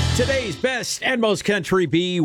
Today's best and most country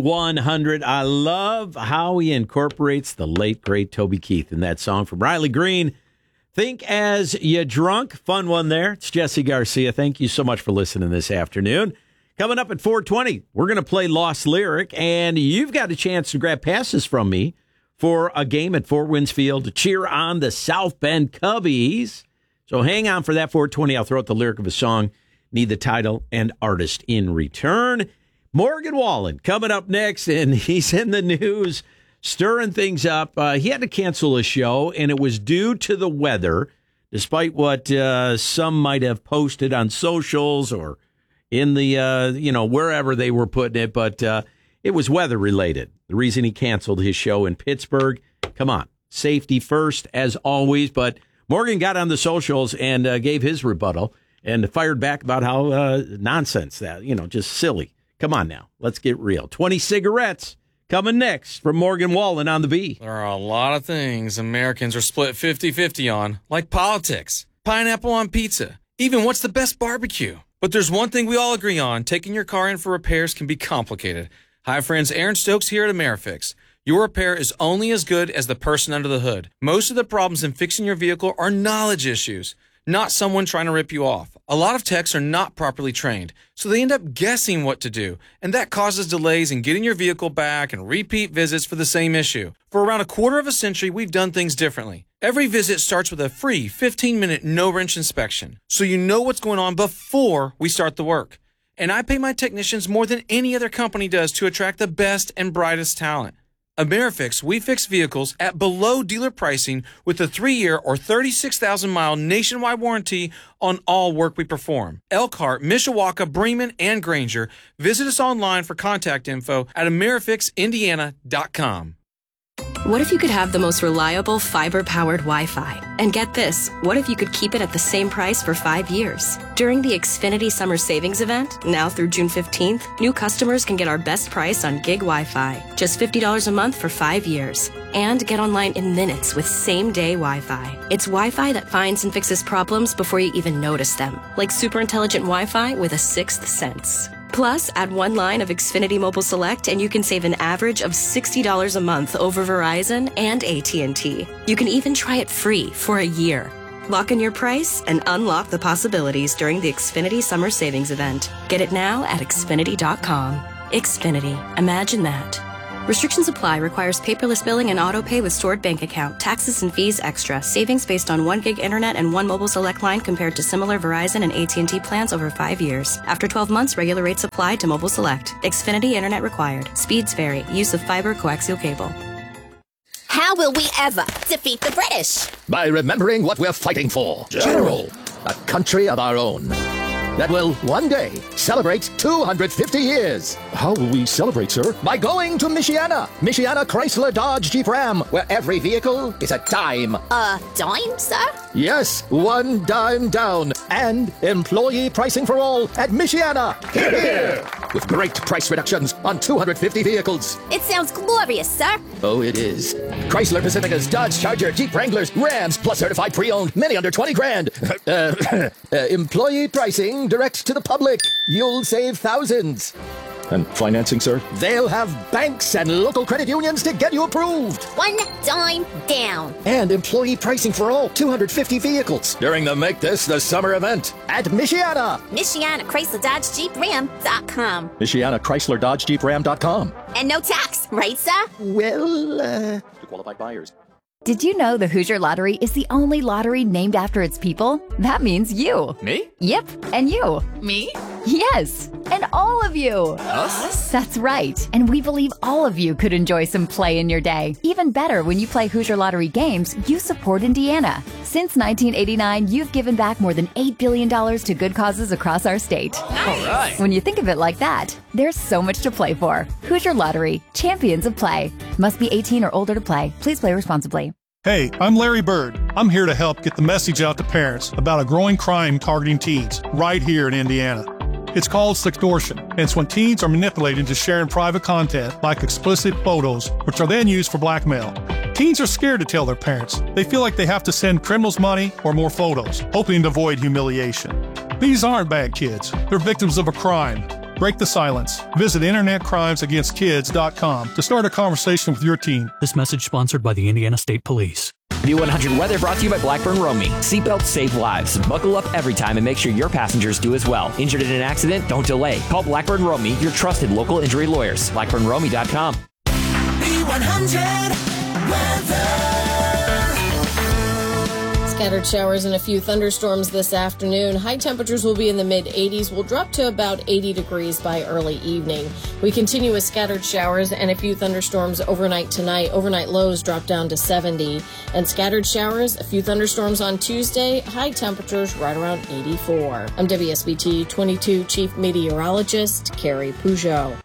B100. I love how he incorporates the late, great Toby Keith in that song from Riley Green. Think As You Drunk. Fun one there. It's Jesse Garcia. Thank you so much for listening this afternoon. Coming up at 4:20, we're going to play Lost Lyric, and you've got a chance to grab passes from me for a game at Fort Winds Field to cheer on the South Bend Cubbies. So hang on for that 4:20. I'll throw out the lyric of a song. Need the title and artist in return. Morgan Wallen coming up next, and he's in the news, stirring things up. He had to cancel a show, and it was due to the weather, despite what some might have posted on socials or in the, wherever they were putting it. But it was weather related. The reason he canceled his show in Pittsburgh. Come on, safety first, as always. But Morgan got on the socials and gave his rebuttal and fired back about how nonsense that, just silly. Come on now, let's get real. 20 cigarettes coming next from Morgan Wallen on the B. There are a lot of things Americans are split 50-50 on, like politics, pineapple on pizza, even what's the best barbecue. But there's one thing we all agree on. Taking your car in for repairs can be complicated. Hi, friends. Aaron Stokes here at AmeriFix. Your repair is only as good as the person under the hood. Most of the problems in fixing your vehicle are knowledge issues, not someone trying to rip you off. A lot of techs are not properly trained, so they end up guessing what to do, and that causes delays in getting your vehicle back and repeat visits for the same issue. For around a quarter of a century, we've done things differently. Every visit starts with a free 15-minute no-wrench inspection, so you know what's going on before we start the work. And I pay my technicians more than any other company does to attract the best and brightest talent. AmeriFix, we fix vehicles at below dealer pricing with a 3-year or 36,000-mile nationwide warranty on all work we perform. Elkhart, Mishawaka, Bremen, and Granger. Visit us online for contact info at AmeriFixIndiana.com. What if you could have the most reliable fiber-powered Wi-Fi? And get this, what if you could keep it at the same price for 5 years? During the Xfinity Summer Savings Event, now through June 15th, new customers can get our best price on gig Wi-Fi, just $50 a month for 5 years. And get online in minutes with same-day Wi-Fi. It's Wi-Fi that finds and fixes problems before you even notice them, like super intelligent Wi-Fi with a sixth sense. Plus, add one line of Xfinity Mobile Select and you can save an average of $60 a month over Verizon and AT&T. You can even try it free for a year. Lock in your price and unlock the possibilities during the Xfinity Summer Savings Event. Get it now at Xfinity.com. Xfinity. Imagine that. Restrictions apply. Requires paperless billing and auto pay with stored bank account. Taxes and fees extra. Savings based on 1 gig internet and 1 mobile select line compared to similar Verizon and AT&T plans over 5 years. After 12 months, regular rates apply to mobile select. Xfinity internet required. Speeds vary. Use of fiber coaxial cable. How will we ever defeat the British? By remembering what we're fighting for. General, a country of our own. That will one day celebrate 250 years. How will we celebrate, sir? By going to Michiana. Michiana Chrysler Dodge Jeep Ram, where every vehicle is a dime. A dime, sir? Yes, 1 dime down. And employee pricing for all at Michiana. Hear, hear. With great price reductions on 250 vehicles. It sounds glorious, sir. Oh, it is. Chrysler Pacificas, Dodge Charger, Jeep Wranglers, Rams, plus certified pre-owned, many under 20 grand. Employee pricing direct to the public. You'll save thousands. And financing, sir? They'll have banks and local credit unions to get you approved. 1 dime down. And employee pricing for all 250 vehicles during the Make This the Summer event at Michiana. Michiana Chrysler Dodge Jeep Ram.com. Michiana Chrysler Dodge Jeep Ram.com. And no tax, right, sir? Well, To qualified buyers. Did you know the Hoosier Lottery is the only lottery named after its people? That means you. Me? Yep, and you. Me? Yes, and all of you. Us? That's right. And we believe all of you could enjoy some play in your day. Even better, when you play Hoosier Lottery games, you support Indiana. Since 1989, you've given back more than $8 billion to good causes across our state. Nice. All right. When you think of it like that, there's so much to play for. Hoosier Lottery, champions of play. Must be 18 or older to play. Please play responsibly. Hey, I'm Larry Bird. I'm here to help get the message out to parents about a growing crime targeting teens right here in Indiana. It's called sextortion, and it's when teens are manipulated into sharing private content like explicit photos, which are then used for blackmail. Teens are scared to tell their parents. They feel like they have to send criminals money or more photos, hoping to avoid humiliation. These aren't bad kids. They're victims of a crime. Break the silence. Visit InternetCrimesAgainstKids.com to start a conversation with your teen. This message sponsored by the Indiana State Police. V100 weather brought to you by Blackburn Romy. Seatbelts save lives. Buckle up every time and make sure your passengers do as well. Injured in an accident? Don't delay. Call Blackburn Romy, your trusted local injury lawyers. BlackburnRomy.com. V100 weather. Scattered showers and a few thunderstorms this afternoon. High temperatures will be in the mid-80s. Will drop to about 80 degrees by early evening. We continue with scattered showers and a few thunderstorms overnight tonight. Overnight lows drop down to 70. And scattered showers, a few thunderstorms on Tuesday. High temperatures right around 84. I'm WSBT 22 Chief Meteorologist Carrie Peugeot.